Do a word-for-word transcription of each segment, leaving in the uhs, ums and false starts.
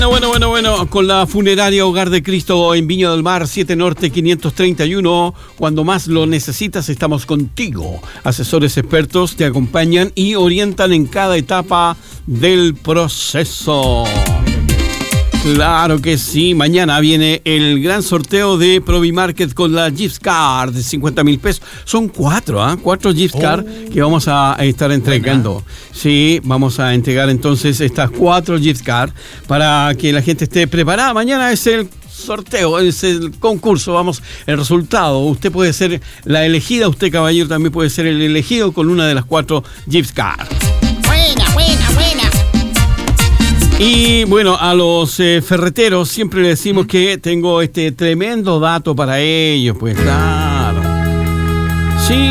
Bueno, bueno, bueno, con la funeraria Hogar de Cristo en Viña del Mar, siete Norte quinientos treinta y uno. Cuando más lo necesitas, estamos contigo. Asesores expertos te acompañan y orientan en cada etapa del proceso. Claro que sí, mañana viene el gran sorteo de Provimarket con la gift card de cincuenta mil pesos. Son cuatro, ¿ah? ¿eh? Cuatro gift card oh, que vamos a estar entregando. Buena. Sí, vamos a entregar entonces estas cuatro gift card para que la gente esté preparada. Mañana es el sorteo, es el concurso, vamos, el resultado. Usted puede ser la elegida, usted caballero también puede ser el elegido con una de las cuatro gift card. Buena, buena, buena. Y bueno, a los eh, ferreteros siempre le decimos que tengo este tremendo dato para ellos, pues claro. Sí.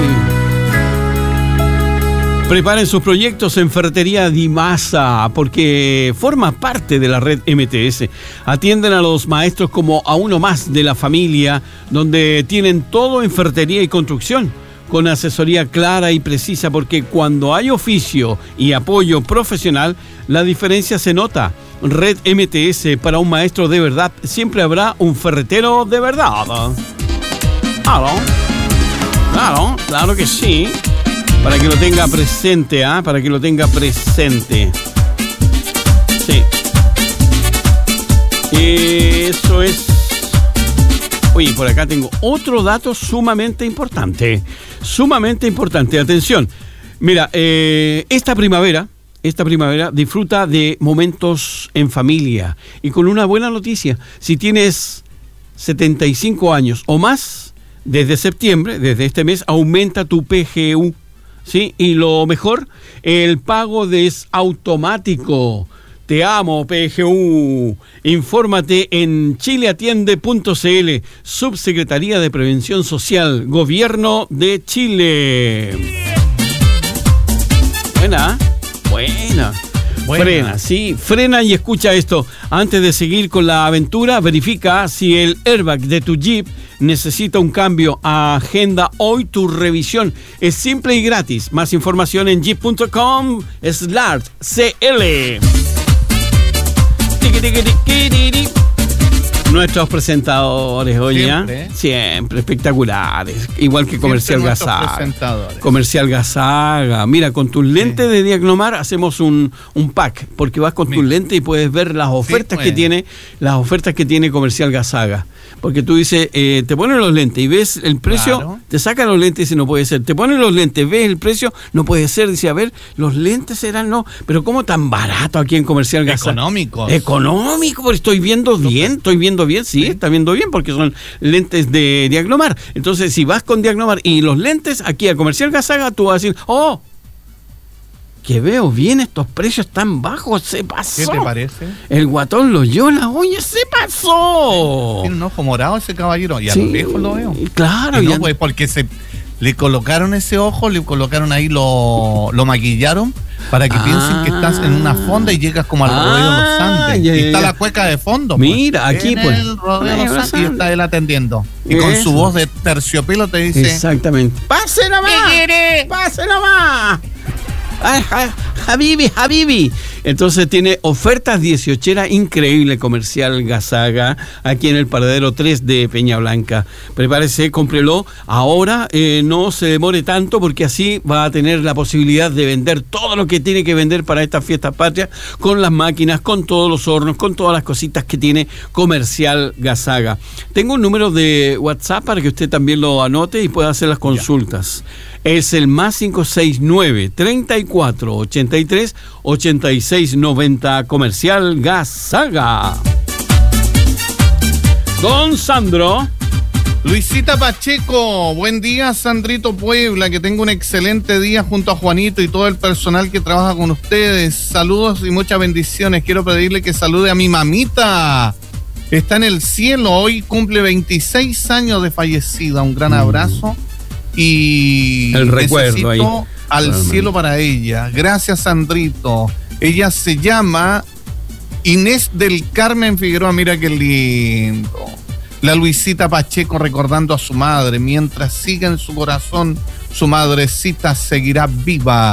Preparen sus proyectos en Ferretería Dimasa, porque forma parte de la red M T S. Atienden a los maestros como a uno más de la familia, donde tienen todo en ferretería y construcción, con asesoría clara y precisa, porque cuando hay oficio y apoyo profesional, la diferencia se nota. Red M T S, para un maestro de verdad, siempre habrá un ferretero de verdad. Claro, claro, claro que sí. Para que lo tenga presente, ¿ah? ¿eh? Para que lo tenga presente. Sí. Eso es. Oye, por acá tengo otro dato sumamente importante. Sumamente importante. Atención. Mira, eh, esta primavera, esta primavera disfruta de momentos en familia. Y con una buena noticia. Si tienes setenta y cinco años o más, desde septiembre, desde este mes, aumenta tu P G U. ¿Sí? Y lo mejor, el pago es automático. Te amo, P G U. Infórmate en chileatiende punto c l, Subsecretaría de Prevención Social, Gobierno de Chile. Buena, buena. Buena. Frena, sí, frena y escucha esto. Antes de seguir con la aventura, verifica si el airbag de tu Jeep necesita un cambio. Agenda hoy tu revisión. Es simple y gratis. Más información en jeep punto com slash c l. Nuestros presentadores, oye, siempre, siempre espectaculares, igual que Comercial Gazaga. Comercial Gazaga. Mira, con tus lentes sí. de Diagnomar hacemos un, un pack, porque vas con tus lentes y puedes ver las ofertas sí, que tiene, las ofertas que tiene Comercial Gazaga. Porque tú dices, eh, te ponen los lentes y ves el precio, claro. te sacan los lentes y dice, no puede ser. Te ponen los lentes, ves el precio, no puede ser. Dice, a ver, los lentes serán, no. Pero ¿cómo tan barato aquí en Comercial Gazaga? Económicos. Económico, porque estoy viendo bien, estoy viendo bien, sí, sí, está viendo bien, porque son lentes de Diagnomar. Entonces, si vas con Diagnomar y los lentes aquí a Comercial Gazaga, tú vas a decir, oh, que veo bien estos precios tan bajos, se pasó. ¿Qué te parece? El guatón Loyola, oye, se pasó. Tiene un ojo morado ese caballero, y a sí, lo lejos lo veo. Claro. Y no, pues, porque se le colocaron ese ojo, le colocaron ahí, lo, lo maquillaron, para que ah, piensen que estás en una fonda y llegas como al ah, rodeo de los Andes. Ya, y está ya. la cueca de fondo. Mira, pues, aquí en pues. el rodeo de los Andes y está él atendiendo. Y Eso. con su voz de terciopelo te dice: exactamente. ¡Pase nomás! ¡Pase nomás! Ay, ay, Habibi, Habibi. Entonces tiene ofertas dieciocheras increíble Comercial Gazaga aquí en el paradero tres de Peña Blanca. Prepárese, cómprelo ahora, eh, no se demore tanto, porque así va a tener la posibilidad de vender todo lo que tiene que vender para estas fiestas patrias, con las máquinas, con todos los hornos, con todas las cositas que tiene Comercial Gazaga. Tengo un número de WhatsApp para que usted también lo anote y pueda hacer las consultas. Ya. Es el más cinco seis nueve, treinta y cuatro, ochenta y tres, ochenta y seis noventa, Comercial Gazaga. Don Sandro. Luisita Pacheco, buen día, Sandrito Puebla, que tenga un excelente día junto a Juanito y todo el personal que trabaja con ustedes. Saludos y muchas bendiciones. Quiero pedirle que salude a mi mamita. Está en el cielo, hoy cumple veintiséis años de fallecida. Un gran abrazo. Y el recuerdo ahí al bueno, cielo para ella. Gracias, Sandrito. Ella se llama Inés del Carmen Figueroa. Mira qué lindo. La Luisita Pacheco recordando a su madre. Mientras siga en su corazón, su madrecita seguirá viva.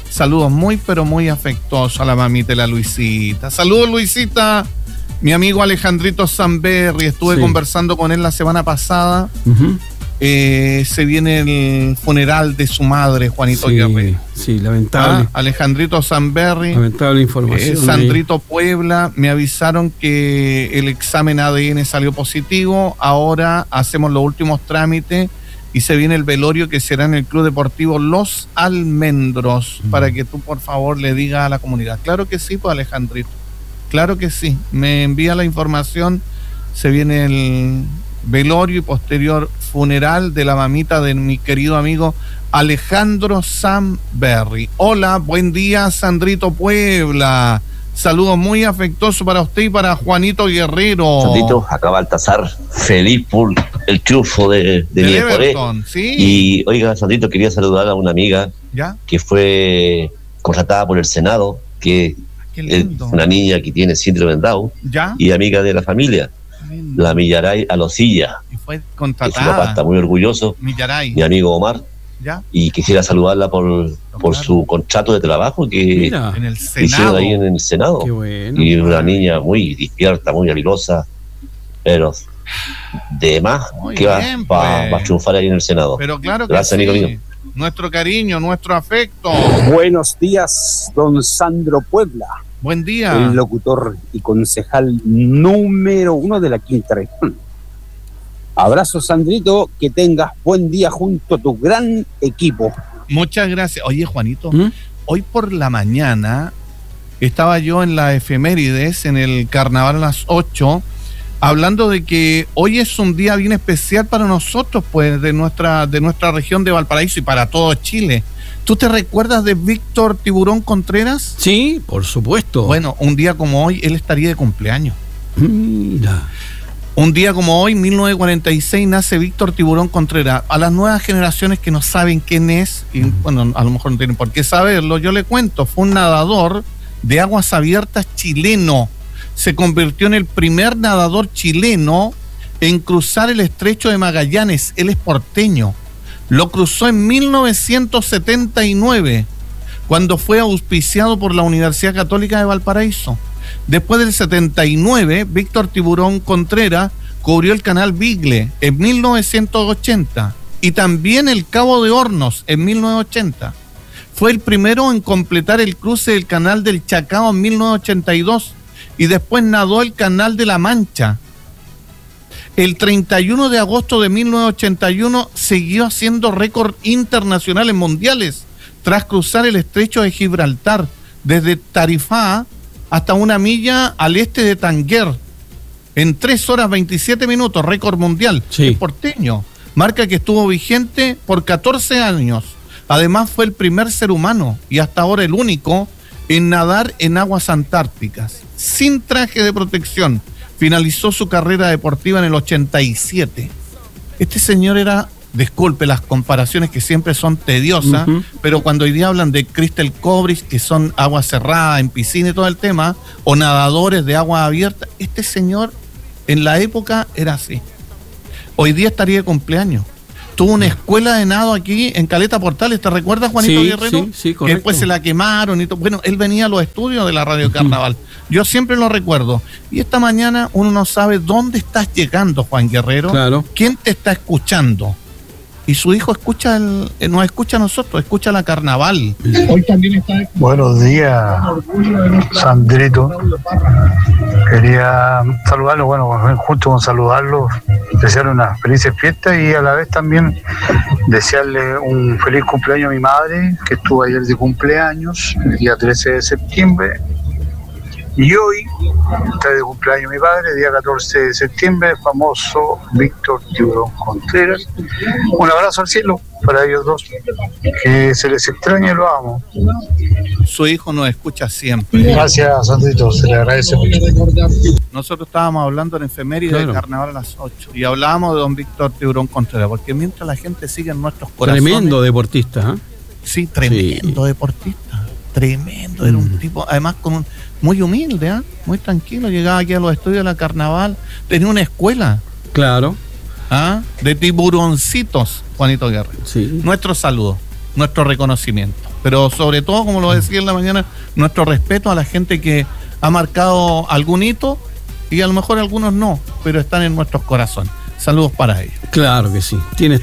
Saludos muy, pero muy afectuosos a la mamita de la Luisita. Saludos, Luisita. Mi amigo Alejandrito Samberry, estuve sí. conversando con él la semana pasada. Uh-huh. Eh, se viene el funeral de su madre, Juanito sí, Guerrero. Sí, lamentable. Ah, Alejandrito Samberry. Lamentable información. Eh, Sandrito Puebla, me avisaron que el examen A D N salió positivo. Ahora hacemos los últimos trámites y se viene el velorio que será en el Club Deportivo Los Almendros, mm. para que tú por favor le digas a la comunidad. Claro que sí, pues Alejandrito, claro que sí, me envía la información, se viene el velorio y posterior funeral de la mamita de mi querido amigo Alejandro Samberry. Hola, buen día, Sandrito Puebla. Saludos muy afectuosos para usted y para Juanito Guerrero. Sandrito, acá Baltasar, feliz por el triunfo de, de mi Everton, ¿sí? Y oiga, Sandrito, quería saludar a una amiga ¿Ya? que fue contratada por el Senado, que es una niña que tiene síndrome de Down, ¿Ya? y amiga de la familia, la Millaray Alosilla. Y fue contratada. Que su papá está muy orgulloso, Millaray. Mi amigo Omar. ¿Ya? Y quisiera saludarla por, no, por claro. su contrato de trabajo que Mira, en el hicieron ahí en el Senado. Qué bueno, y una niña muy despierta, muy habilidosa, pero de más muy que bien, va, pues. va, va a triunfar ahí en el Senado. Pero claro que Gracias, sí. amigo mío. Nuestro cariño, nuestro afecto. Buenos días, don Sandro Puebla. Buen día. El locutor y concejal número uno de la quinta región. Abrazo, Sandrito, que tengas buen día junto a tu gran equipo. Muchas gracias. Oye, Juanito, ¿Mm? hoy por la mañana estaba yo en la efemérides, en el carnaval a las ocho, hablando de que hoy es un día bien especial para nosotros, pues, de nuestra, de nuestra región de Valparaíso y para todo Chile. ¿Tú te recuerdas de Víctor Tiburón Contreras? Sí, por supuesto. Bueno, un día como hoy, él estaría de cumpleaños. Mira. Un día como hoy, mil novecientos cuarenta y seis, nace Víctor Tiburón Contreras. A las nuevas generaciones que no saben quién es, y bueno, a lo mejor no tienen por qué saberlo, yo le cuento, fue un nadador de aguas abiertas chileno. Se convirtió en el primer nadador chileno en cruzar el estrecho de Magallanes. Él es porteño. Lo cruzó en mil novecientos setenta y nueve, cuando fue auspiciado por la Universidad Católica de Valparaíso. Después del setenta y nueve, Víctor Tiburón Contreras cubrió el canal Bigle en mil novecientos ochenta y también el Cabo de Hornos en mil novecientos ochenta. Fue el primero en completar el cruce del canal del Chacao en mil novecientos ochenta y dos y después nadó el canal de la Mancha. El treinta y uno de agosto de mil novecientos ochenta y uno siguió haciendo récord internacionales mundiales tras cruzar el estrecho de Gibraltar desde Tarifá hasta una milla al este de Tánger en tres horas veintisiete minutos, récord mundial. Sí. Es porteño, marca que estuvo vigente por catorce años. Además fue el primer ser humano y hasta ahora el único en nadar en aguas antárticas sin traje de protección. Finalizó su carrera deportiva en el ochenta y siete. Este señor era, disculpe las comparaciones que siempre son tediosas, uh-huh. pero cuando hoy día hablan de Crystal Cobris, que son agua cerrada, en piscina y todo el tema, o nadadores de agua abierta, este señor en la época era así. Hoy día estaría de cumpleaños. Tuvo una escuela de nado aquí en Caleta Portales, ¿te recuerdas, Juanito sí, Guerrero? Sí, sí, correcto. Que después se la quemaron y todo. Bueno, él venía a los estudios de la Radio Carnaval. Yo siempre lo recuerdo. Y esta mañana uno no sabe dónde estás llegando, Juan Guerrero. Claro. ¿Quién te está escuchando? Y su hijo escucha el, eh, nos escucha a nosotros, escucha la Carnaval. Hoy también está. Buenos días, Sandrito. Quería saludarlo, bueno, junto con saludarlo, desearle unas felices fiestas y a la vez también desearle un feliz cumpleaños a mi madre, que estuvo ayer de cumpleaños, el día trece de septiembre. Y hoy está de cumpleaños mi padre, día catorce de septiembre, el famoso Víctor Tiburón Contreras. Un abrazo al cielo para ellos dos, que se les extraña y lo amo. Su hijo nos escucha siempre. Gracias, Sandrito, se le agradece mucho. Nosotros estábamos hablando en efeméride claro. del carnaval a las ocho y hablábamos de don Víctor Tiburón Contreras, porque mientras la gente sigue en nuestros corazones. Tremendo deportista, ¿eh? Sí, tremendo sí. deportista. Tremendo, era un tipo, además con un, muy humilde, ¿eh? Muy tranquilo, llegaba aquí a los estudios de la Carnaval, tenía una escuela. Claro. ¿Ah? De tiburoncitos, Juanito Guerrero. Sí. Nuestro saludo, nuestro reconocimiento. Pero sobre todo, como lo decía en la mañana, nuestro respeto a la gente que ha marcado algún hito y a lo mejor algunos no, pero están en nuestros corazones. Saludos para ellos. Claro que sí. Tienes